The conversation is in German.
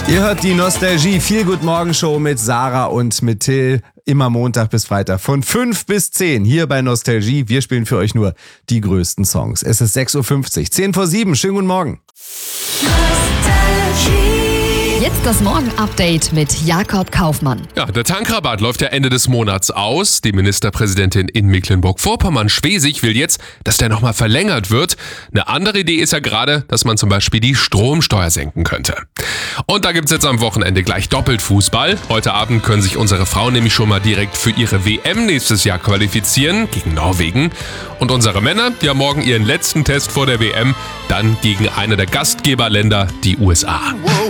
Ihr hört die Nostalgie Feel Good Morgen Show mit Sarah und mit Till. Immer Montag bis Freitag von 5 bis 10 hier bei Nostalgie. Wir spielen für euch nur die größten Songs. Es ist 6.50 Uhr, 10 vor 7. Schönen guten Morgen. Jetzt das Morgen-Update mit Jakob Kaufmann. Ja, der Tankrabatt läuft ja Ende des Monats aus. Die Ministerpräsidentin in Mecklenburg-Vorpommern-Schwesig will jetzt, dass der nochmal verlängert wird. Eine andere Idee ist ja gerade, dass man zum Beispiel die Stromsteuer senken könnte. Und da gibt's jetzt am Wochenende gleich doppelt Fußball. Heute Abend können sich unsere Frauen nämlich schon mal direkt für ihre WM nächstes Jahr qualifizieren, gegen Norwegen. Und unsere Männer, die haben morgen ihren letzten Test vor der WM, dann gegen eine der Gastgeberländer, die USA.